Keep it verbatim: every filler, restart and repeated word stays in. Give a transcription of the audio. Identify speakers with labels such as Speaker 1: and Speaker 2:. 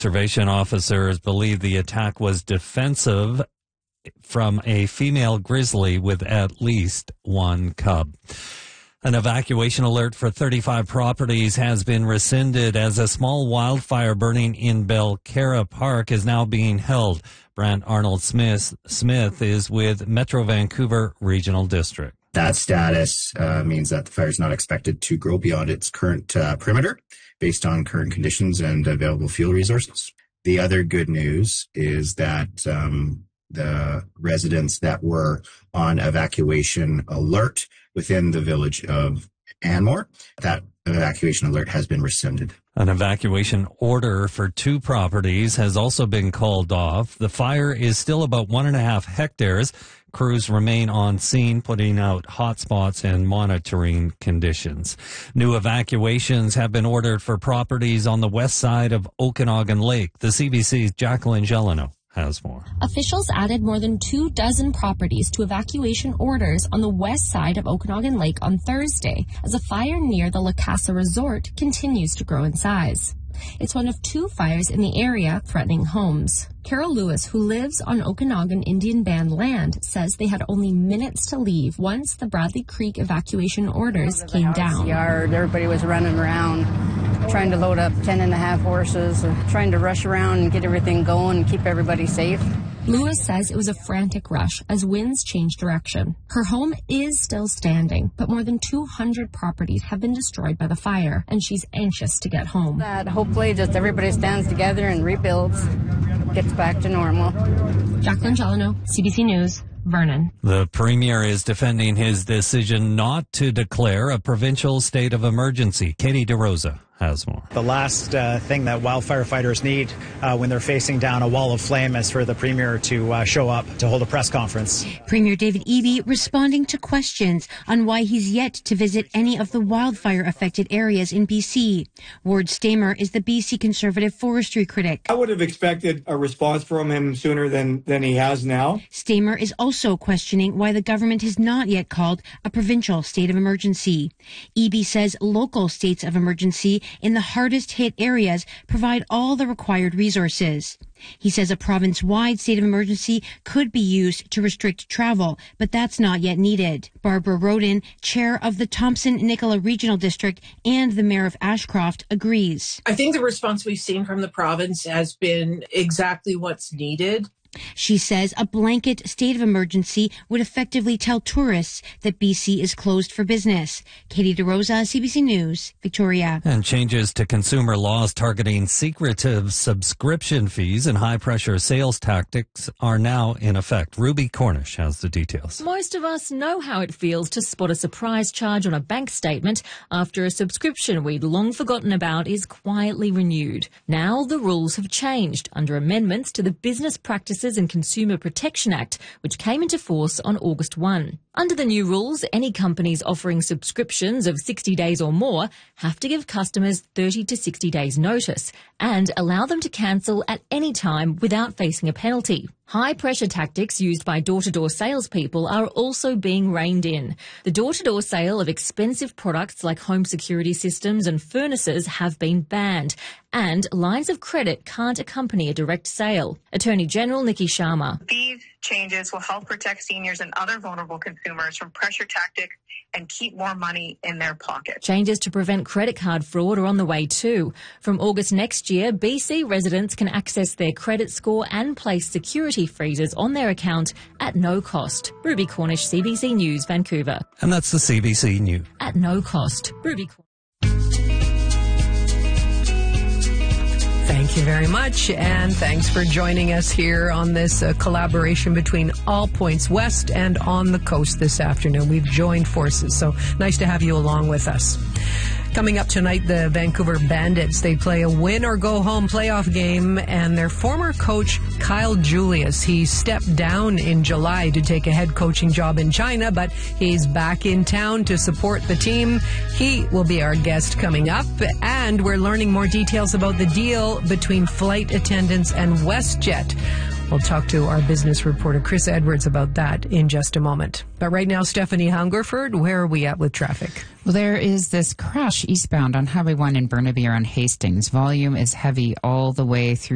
Speaker 1: Conservation officers believe the attack was defensive from a female grizzly with at least one cub. An evacuation alert for thirty-five properties has been rescinded as a small wildfire burning in Belcarra Park is now being held. Brant Arnold Smith, Smith is with Metro Vancouver Regional District.
Speaker 2: That status uh, means that the fire is not expected to grow beyond its current uh, perimeter based on current conditions and available fuel resources. The other good news is that um, the residents that were on evacuation alert within the village of Anmore, that evacuation alert has been rescinded.
Speaker 1: An evacuation order for two properties has also been called off. The fire is still about one and a half hectares. Crews remain on scene, putting out hotspots and monitoring conditions. New evacuations have been ordered for properties on the west side of Okanagan Lake. The C B C's Jacqueline Gelano has more.
Speaker 3: Officials added more than two dozen properties to evacuation orders on the west side of Okanagan Lake on Thursday as a fire near the La Casa Resort continues to grow in size. It's one of two fires in the area threatening homes. Carol Lewis, who lives on Okanagan Indian Band land, says they had only minutes to leave once the Bradley Creek evacuation orders came down.
Speaker 4: Yard, everybody was running around, trying to load up ten and a half horses, trying to rush around and get everything going and keep everybody safe.
Speaker 3: Lewis says it was a frantic rush as winds changed direction. Her home is still standing, but more than two hundred properties have been destroyed by the fire, and she's anxious to get home.
Speaker 4: That hopefully just everybody stands together and rebuilds, gets back to normal.
Speaker 3: Jacqueline Gelano, C B C News, Vernon.
Speaker 1: The Premier is defending his decision not to declare a provincial state of emergency. Katie DeRosa has more.
Speaker 5: The last uh, thing that wildfire fighters need uh, when they're facing down a wall of flame is for the Premier to uh, show up to hold a press conference.
Speaker 6: Premier David Eby responding to questions on why he's yet to visit any of the wildfire-affected areas in B C. Ward Stamer is the B C Conservative forestry critic.
Speaker 7: I would have expected a response from him sooner than, than he has now.
Speaker 6: Stamer is also questioning why the government has not yet called a provincial state of emergency. Eby says local states of emergency in the hardest hit areas provide all the required resources. He says a province-wide state of emergency could be used to restrict travel, but that's not yet needed. Barbara Roden, chair of the Thompson-Nicola Regional District and the mayor of Ashcroft, agrees.
Speaker 8: I think the response we've seen from the province has been exactly what's needed.
Speaker 6: She says a blanket state of emergency would effectively tell tourists that B C is closed for business. Katie DeRosa, C B C News, Victoria.
Speaker 1: And changes to consumer laws targeting secretive subscription fees and high-pressure sales tactics are now in effect. Ruby Cornish has the details.
Speaker 9: Most of us know how it feels to spot a surprise charge on a bank statement after a subscription we'd long forgotten about is quietly renewed. Now the rules have changed under amendments to the Business Practices and Consumer Protection Act, which came into force on August first. Under the new rules, any companies offering subscriptions of sixty days or more have to give customers thirty to sixty days notice and allow them to cancel at any time without facing a penalty. High-pressure tactics used by door-to-door salespeople are also being reined in. The door-to-door sale of expensive products like home security systems and furnaces have been banned, and lines of credit can't accompany a direct sale. Attorney General Nikki Sharma.
Speaker 10: These changes will help protect seniors and other vulnerable consumers from pressure tactics and keep more money in their pocket.
Speaker 9: Changes to prevent credit card fraud are on the way too. From August next year, B C residents can access their credit score and place security freezers on their account at no cost. Ruby Cornish, C B C News, Vancouver.
Speaker 1: And that's the C B C News.
Speaker 9: At no cost. Ruby Cornish.
Speaker 11: Thank you very much, and thanks for joining us here on this uh, collaboration between All Points West and On the Coast this afternoon. We've joined forces, so nice to have you along with us. Coming up tonight, the Vancouver Bandits, they play a win-or-go-home playoff game, and their former coach, Kyle Julius, he stepped down in July to take a head coaching job in China, but he's back in town to support the team. He will be our guest coming up, and we're learning more details about the deal between flight attendants and WestJet. We'll talk to our business reporter, Chris Edwards, about that in just a moment. But right now, Stephanie Hungerford, where are we at with traffic?
Speaker 12: Well, there is this crash eastbound on Highway one in Burnaby around Hastings. Volume is heavy all the way through